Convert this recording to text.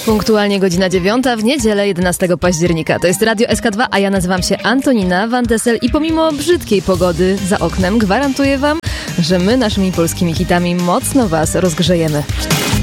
Punktualnie godzina 9 w niedzielę 11 października. To jest Radio SK2, a ja nazywam się Antonina Van Dessel i pomimo brzydkiej pogody za oknem gwarantuję wam, że my naszymi polskimi hitami mocno was rozgrzejemy.